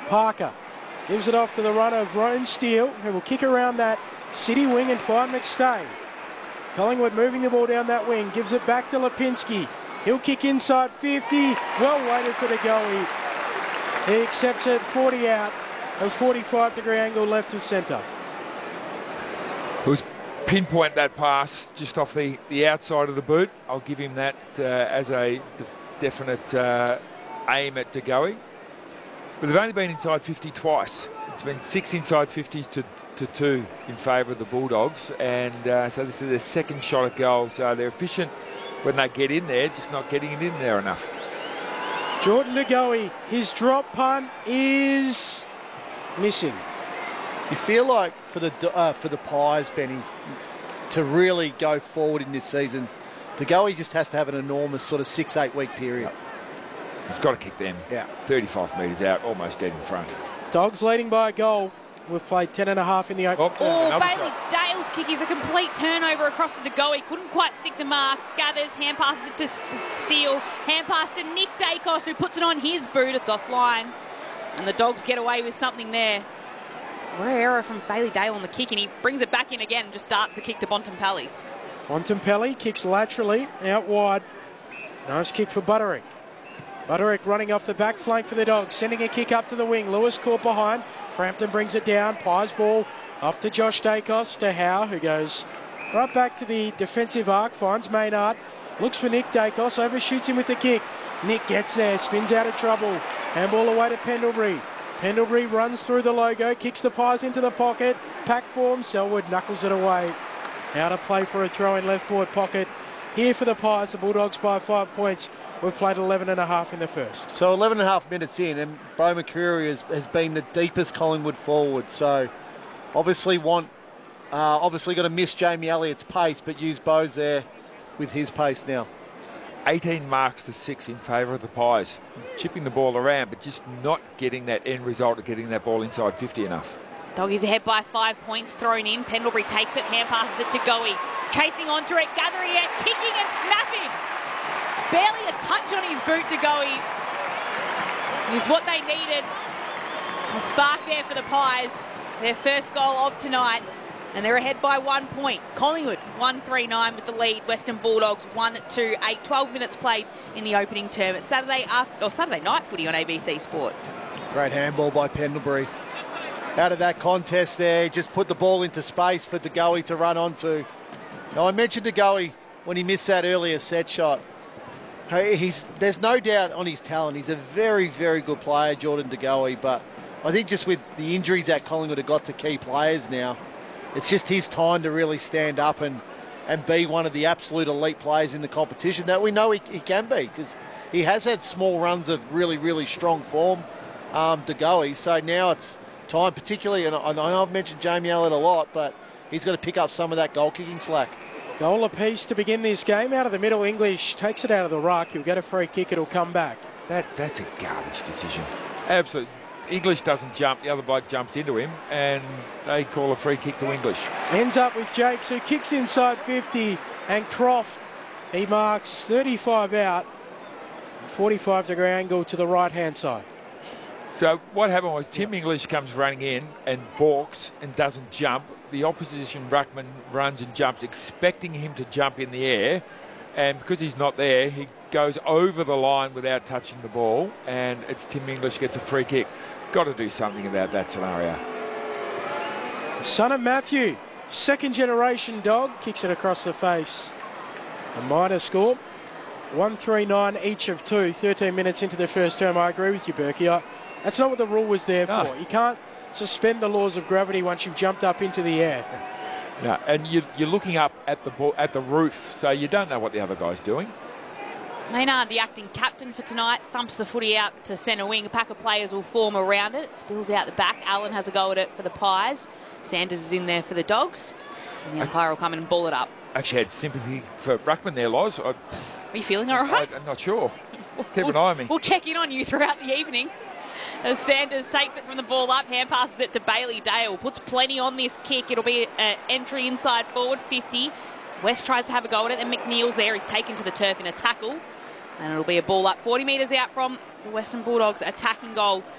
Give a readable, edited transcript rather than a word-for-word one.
Parker gives it off to the run of Rome Steele, who will kick around that City wing and find McStay. Collingwood moving the ball down that wing, gives it back to Lipinski. He'll kick inside 50, well weighted for the goalie. He accepts it, 40 out, a 45-degree angle left of centre. It was pinpoint that pass just off the outside of the boot. I'll give him that as a definite aim at De Goey. But they've only been inside 50 twice. It's been 6 inside 50s to 2 in favour of the Bulldogs, and so this is their second shot at goal. So they're efficient when they get in there, just not getting it in there enough. Jordan De Goey, his drop punt is missing. You feel like for the Pies, Benny, to really go forward in this season, De Goey just has to have an enormous sort of 6-8 week period. He's got to kick them. Yeah. 35 metres out, almost dead in front. Dogs leading by a goal. We've played 10.5 in the open. Bailey Dale's kick is a complete turnover across to De Goey. Couldn't quite stick the mark. Gathers, hand passes it to Steele. Hand pass to Nick Dacos, who puts it on his boot. It's offline. And the Dogs get away with something there. Rare error from Bailey Dale on the kick, and he brings it back in again and just darts the kick to Bontempelli. Bontempelli kicks laterally, out wide. Nice kick for Butterick. Butterick running off the back flank for the Dogs, sending a kick up to the wing. Lewis caught behind. Frampton brings it down. Pies ball off to Josh Dacos, to Howe, who goes right back to the defensive arc, finds Maynard, looks for Nick Dacos, overshoots him with the kick. Nick gets there, spins out of trouble. Handball away to Pendlebury. Pendlebury runs through the logo, kicks the Pies into the pocket. Pack form, Selwood knuckles it away. Out of play for a throw in left forward pocket. Here for the Pies, the Bulldogs by 5 points. We've played 11.5 in the first. So 11.5 minutes in, and Bo McCreary has been the deepest Collingwood forward. So obviously got to miss Jamie Elliott's pace, but use Bo's there with his pace now. 18 marks to 6 in favour of the Pies. Chipping the ball around, but just not getting that end result of getting that ball inside 50 enough. Doggies ahead by 5 points, thrown in. Pendlebury takes it, hand passes it to Goey. Chasing onto it, gathering it, kicking and snapping. Barely a touch on his boot to Goey. Is what they needed. A spark there for the Pies. Their first goal of tonight. And they're ahead by 1 point. Collingwood 1-3-9 with the lead. Western Bulldogs 1-2-8. 12 minutes played in the opening term. It's Saturday night footy on ABC Sport. Great handball by Pendlebury. Out of that contest there, just put the ball into space for De Goey to run onto. Now I mentioned De Goey when he missed that earlier set shot. There's no doubt on his talent. He's a very, very good player, Jordan De Goey, but I think just with the injuries that Collingwood have got to key players now, it's just his time to really stand up and be one of the absolute elite players in the competition that we know he can be, because he has had small runs of really, really strong form, De Goey. So now it's time, particularly, and I know I've mentioned Jamie Elliott a lot, but he's got to pick up some of that goal-kicking slack. Goal apiece to begin this game. Out of the middle, English takes it out of the ruck. He'll get a free kick. It'll come back. That's a garbage decision. Absolutely. English doesn't jump. The other bloke jumps into him, and they call a free kick to English. Ends up with Jakes, who kicks inside 50, and Croft, he marks 35 out. 45-degree angle to the right-hand side. So what happened was Tim English comes running in and balks and doesn't jump. The opposition ruckman runs and jumps, expecting him to jump in the air, and because he's not there, he goes over the line without touching the ball, and it's Tim English gets a free kick. Got to do something about that scenario. Son of Matthew, second-generation Dog, kicks it across the face. A minor score, 1-3-9 each of 2, 13 minutes into the first term. I agree with you, Berkey. That's not what the rule was there for. You can't suspend the laws of gravity once you've jumped up into the air. No, and you're looking up at the ball, at the roof, so you don't know what the other guy's doing. Maynard, the acting captain for tonight, thumps the footy out to centre wing. A pack of players will form around it. It spills out the back. Allen has a go at it for the Pies. Sanders is in there for the Dogs. And the umpire will come in and ball it up. Actually had sympathy for ruckman there, Loz. Are you feeling all right? I'm not sure. Keep an eye on me. We'll check in on you throughout the evening. As Sanders takes it from the ball up, hand passes it to Bailey Dale. Puts plenty on this kick. It'll be an entry inside forward 50. West tries to have a go at it, and McNeil's there. He's taken to the turf in a tackle. And it'll be a ball up 40 metres out from the Western Bulldogs attacking goal.